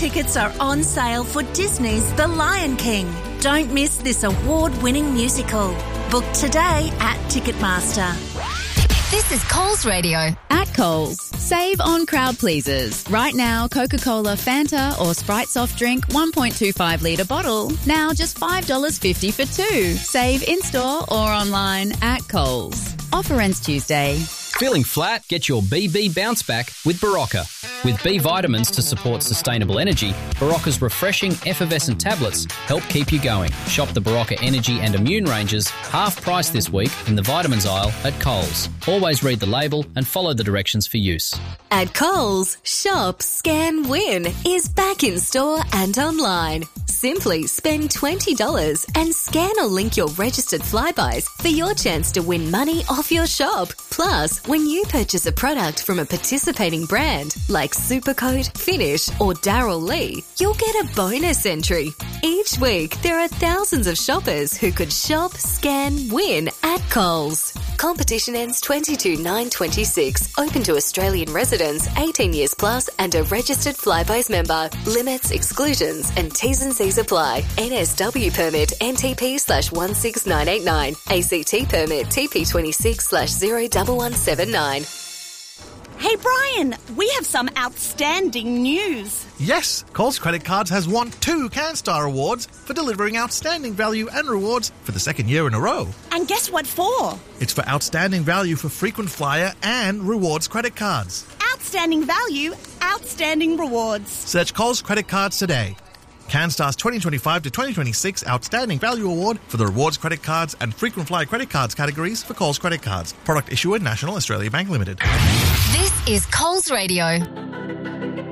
tickets are on sale for Disney's The Lion King. Don't miss this award-winning musical. Book today at Ticketmaster. This is Coles Radio. At Coles, save on crowd pleasers. Right now, Coca-Cola, Fanta or Sprite soft drink 1.25 litre bottle. Now just $5.50 for two. Save in-store or online at Coles. Offer ends Tuesday. Feeling flat? Get your BB bounce back with Barocca. With B vitamins to support sustainable energy, Barocca's refreshing effervescent tablets help keep you going. Shop the Barocca Energy and Immune ranges half price this week in the vitamins aisle at Coles. Always read the label and follow the directions for use. At Coles, Shop, Scan, Win is back in store and online. Simply spend $20 and scan or link your registered Flybuys for your chance to win money off your shop. Plus, when you purchase a product from a participating brand like Supercoat, Finish or Darryl Lee, you'll get a bonus entry. Each week, there are thousands of shoppers who could shop, scan, win at Coles. Competition ends 22/9/26. Open to Australian residents 18 years plus and a registered Flybuys member. Limits, exclusions and T's and C's apply. NSW permit NTP/16989. ACT permit TP26/01179. Hey Brian, we have some outstanding news. Yes, Coles Credit Cards has won 2 CanStar Awards for delivering outstanding value and rewards for the second year in a row. And guess what for? It's for outstanding value for frequent flyer and rewards credit cards. Outstanding value, outstanding rewards. Search Coles Credit Cards today. CanStar's 2025 to 2026 Outstanding Value Award for the Rewards Credit Cards and Frequent Flyer Credit Cards categories for Coles Credit Cards. Product issuer National Australia Bank Limited. This is Coles Radio.